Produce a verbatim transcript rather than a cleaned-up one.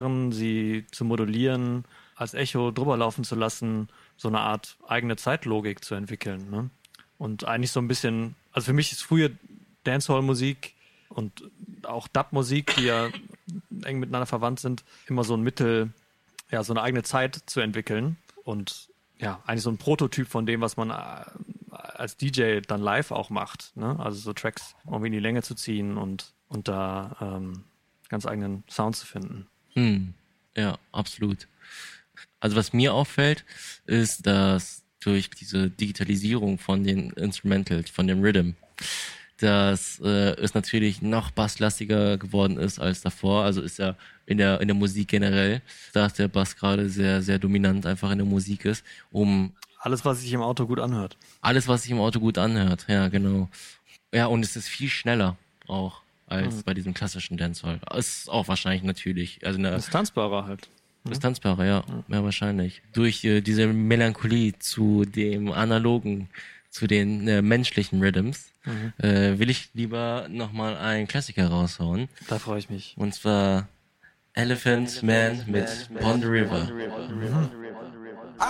sie zu modulieren, als Echo drüber laufen zu lassen, so eine Art eigene Zeitlogik zu entwickeln. Ne? Und eigentlich so ein bisschen, also für mich ist früher Dancehall-Musik und auch Dub-Musik, die ja eng miteinander verwandt sind, immer so ein Mittel, ja, so eine eigene Zeit zu entwickeln und ja, eigentlich so ein Prototyp von dem, was man als D J dann live auch macht. Ne? Also so Tracks irgendwie in die Länge zu ziehen und, und da ähm, ganz eigenen Sound zu finden. Hm. Ja, absolut. Also was mir auffällt, ist, dass durch diese Digitalisierung von den Instrumentals, von dem Rhythm, dass äh, es natürlich noch basslastiger geworden ist als davor. Also ist ja in der in der Musik generell, dass der Bass gerade sehr, sehr dominant einfach in der Musik ist, um alles, was sich im Auto gut anhört. Alles, was sich im Auto gut anhört, ja, genau. Ja, und es ist viel schneller auch als mhm. bei diesem klassischen Dancehall. Ist auch wahrscheinlich natürlich. Also eine Distanzbarer halt. Distanzbarer, ja, mhm. ja, wahrscheinlich. Durch äh, diese Melancholie zu dem analogen, zu den äh, menschlichen Rhythms, mhm. äh, will ich lieber nochmal einen Klassiker raushauen. Da freue ich mich. Und zwar Elephant Man mit Pond the River. Mhm.